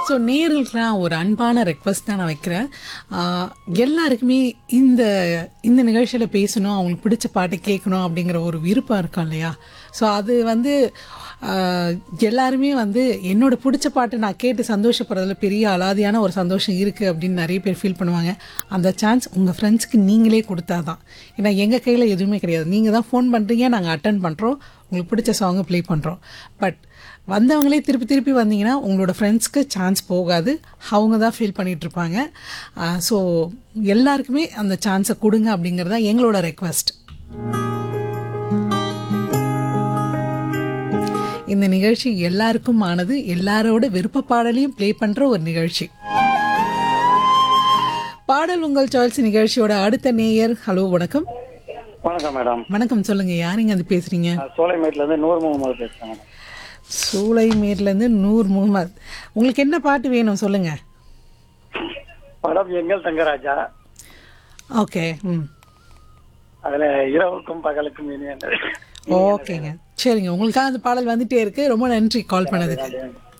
So நேயர்களுக்குலாம் ஒரு அன்பான request தான் நான் வைக்கிறேன். எல்லாருக்குமே இந்த இந்த நிகழ்ச்சியில் பேசணும், அவங்களுக்கு பிடிச்ச பாட்டு கேட்கணும் அப்படிங்கிற ஒரு விருப்பம் இருக்கும் இல்லையா? ஸோ அது வந்து எல்லாருமே வந்து என்னோட பிடிச்ச பாட்டு நான் கேட்டு சந்தோஷப்படுறதுல பெரிய அலாதியான ஒரு சந்தோஷம் இருக்குது அப்படின்னு நிறைய பேர் ஃபீல் பண்ணுவாங்க. அந்த சான்ஸ் உங்கள் ஃப்ரெண்ட்ஸ்க்கு நீங்களே கொடுத்தா தான். ஏன்னா எங்கள் கையில் எதுவுமே கிடையாது. நீங்கள் தான் ஃபோன் பண்ணுறீங்க, நாங்கள் அட்டன் பண்ணுறோம், உங்களுக்கு பிடிச்ச சாங்கை ப்ளே பண்ணுறோம். பட் வந்தவங்களே திருப்பி திருப்பி வந்தீங்கன்னா உங்களோட ஃப்ரெண்ட்ஸ்க்கு சான்ஸ் போகாது, அவங்க தான் ஃபீல் பண்ணிகிட்ருப்பாங்க. ஸோ எல்லாருக்குமே அந்த சான்ஸை கொடுங்க அப்படிங்கிறது தான் எங்களோட ரெக்வஸ்ட். இந்த நிகழ்ச்சி எல்லாருக்கும் ஆனது, எல்லாரோட விருப்ப பாடலையும் ப்ளே பண்ணுற ஒரு நிகழ்ச்சி. பாடல் உங்கள் சாய்ஸ் நிகழ்ச்சியோட அடுத்த நேயர். ஹலோ, வணக்கம். வணக்கம் மேடம். வணக்கம், சொல்லுங்க, யாருங்க அது பேசுறீங்க? சோலைமேட்லேருந்து நூர் முகமது பேசுகிறேன் மேடம். சூளைமேட்லேருந்து நூர் முகமது. உங்களுக்கு என்ன பாட்டு வேணும் சொல்லுங்க. படம் எங்கள் தங்கராஜா. ஓகே. அதில் இரவுக்கும் பகலுக்கும் இனிய ஓகேங்க, சரிங்க. உங்களுக்காக அந்த பாடல் வந்துட்டே இருக்கு. ரொம்ப நன்றி கால் பண்ணதுக்கு.